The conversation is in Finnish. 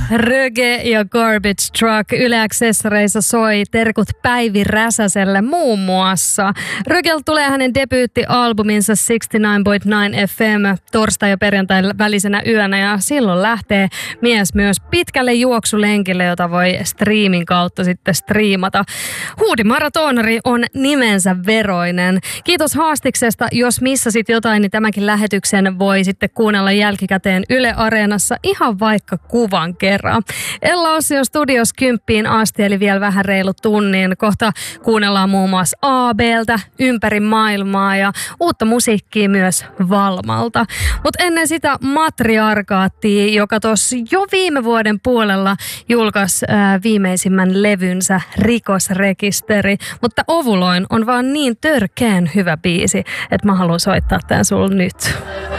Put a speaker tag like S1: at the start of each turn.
S1: Röge ja Garbage Truck Yle Accessoreissa soi terkut Päivi Räsäselle muun muassa. Rögel tulee hänen debyyttialbuminsa 69.9 FM torstai- ja perjantai välisenä yönä ja silloin lähtee mies myös pitkälle juoksulenkille, jota voi striimin kautta sitten striimata. Huudimaratonari on nimensä veroinen. Kiitos haastiksesta. Jos missasit jotain, niin tämänkin lähetyksen voi sitten kuunnella jälkikäteen Yle Areenassa ihan vaikka kuvan kerran. Ella Ossi on studios 10 asti, eli vielä vähän reilu tunnin. Kohta kuunnellaan muun muassa Aabeltä, Ympäri maailmaa ja uutta musiikkia myös Valmalta. Mutta ennen sitä Matriarkaattia, joka tuossa jo viime vuoden puolella julkaisi viimeisimmän levynsä Rikosrekisteri. Mutta Ovuloin on vaan niin törkeän hyvä biisi, että mä haluan soittaa tän sulle nyt.